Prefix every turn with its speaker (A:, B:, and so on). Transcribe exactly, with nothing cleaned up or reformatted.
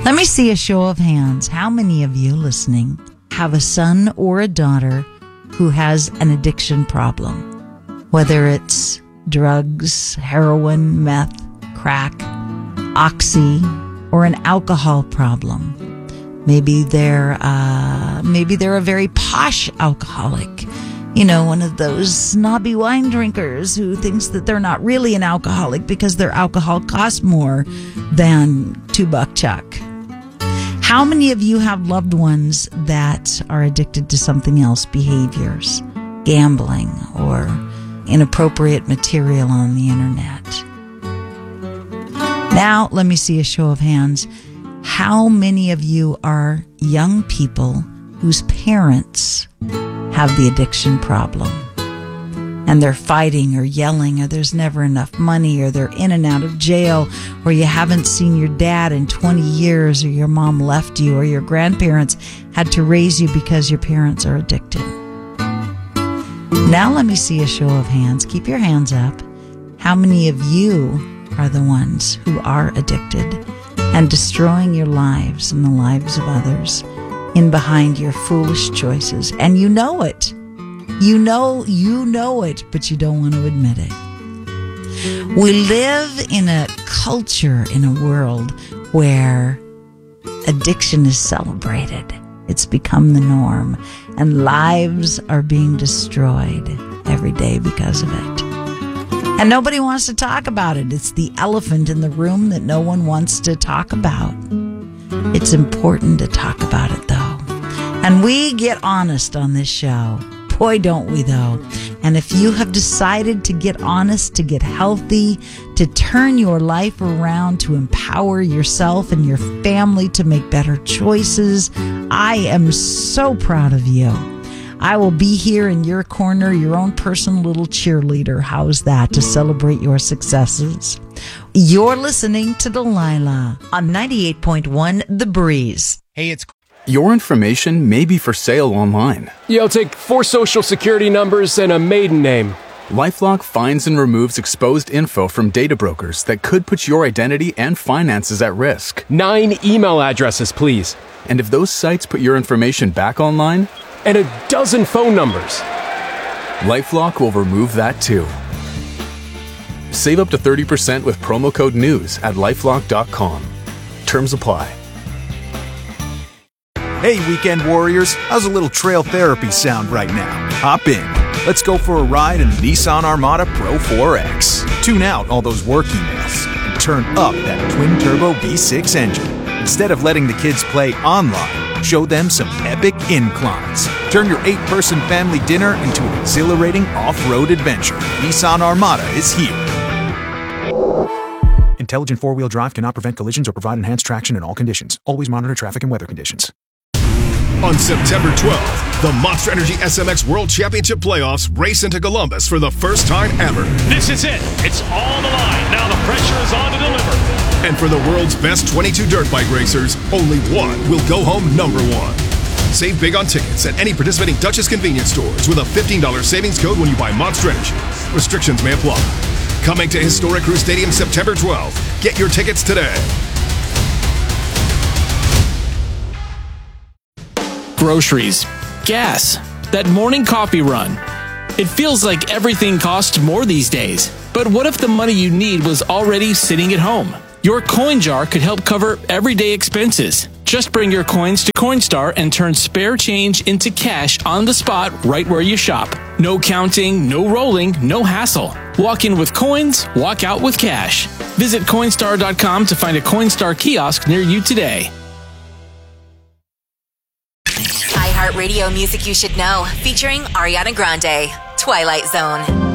A: Let me see a show of hands. How many of you listening have a son or a daughter who has an addiction problem? Whether it's drugs, heroin, meth, crack, oxy, or an alcohol problem. Maybe they're uh, maybe they're a very posh alcoholic. You know, one of those snobby wine drinkers who thinks that they're not really an alcoholic because their alcohol costs more than two buck chuck. How many of you have loved ones that are addicted to something else, behaviors, gambling, or inappropriate material on the internet? Now, let me see a show of hands. How many of you are young people whose parents have the addiction problem? And they're fighting or yelling, or there's never enough money, or they're in and out of jail, or you haven't seen your dad in twenty years, or your mom left you, or your grandparents had to raise you because your parents are addicted. Now let me see a show of hands. Keep your hands up. How many of you are the ones who are addicted and destroying your lives and the lives of others in behind your foolish choices? And you know it. You know, you know it, but you don't want to admit it. We live in a culture, in a world where addiction is celebrated. It's become the norm, and lives are being destroyed every day because of it. And nobody wants to talk about it. It's the elephant in the room that no one wants to talk about. It's important to talk about it, though. And we get honest on this show. Boy, don't we, though. And if you have decided to get honest, to get healthy, to turn your life around, to empower yourself and your family to make better choices, I am so proud of you. I will be here in your corner, your own personal little cheerleader. How's that, to celebrate your successes? You're listening to Delilah on ninety-eight point one The Breeze.
B: Hey, it's... Your information may be for sale online.
C: Yeah, I'll take four social security numbers and a maiden name.
B: LifeLock finds and removes exposed info from data brokers that could put your identity and finances at risk.
C: Nine email addresses, please.
B: And if those sites put your information back online...
C: And a dozen phone numbers.
B: LifeLock will remove that too. Save up to thirty percent with promo code NEWS at lifelock dot com. Terms apply.
D: Hey, weekend warriors, how's a little trail therapy sound right now? Hop in. Let's go for a ride in the Nissan Armada Pro four X. Tune out all those work emails and turn up that twin-turbo V six engine. Instead of letting the kids play online, show them some epic inclines. Turn your eight-person family dinner into an exhilarating off-road adventure. Nissan Armada is here. Intelligent four-wheel drive cannot prevent collisions or provide enhanced traction in all conditions. Always monitor traffic and weather conditions.
E: On September twelfth, the Monster Energy S M X World Championship Playoffs race into Columbus for the first time ever.
F: This is it. It's all the line. Now the pressure is on to deliver.
E: And for the world's best twenty-two dirt bike racers, only one will go home number one. Save big on tickets at any participating Dutchess convenience stores with a fifteen dollars savings code when you buy Monster Energy. Restrictions may apply. Coming to Historic Crew Stadium September twelfth. Get your tickets today.
G: Groceries, gas, that morning coffee run. It feels like everything costs more these days. But what if the money you need was already sitting at home? Your coin jar could help cover everyday expenses. Just bring your coins to Coinstar and turn spare change into cash on the spot right where you shop. No counting, no rolling, no hassle. Walk in with coins, walk out with cash. Visit Coinstar dot com to find a Coinstar kiosk near you today.
H: iHeartRadio Music You Should Know, featuring Ariana Grande, Twilight Zone.